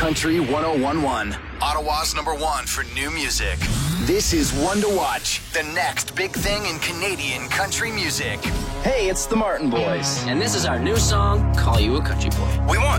Country 1011. Ottawa's #1 for new music. This is One to Watch. The next big thing in Canadian country music. Hey, it's the Martin Boys. And this is our new song, Call You a Country Boy. We want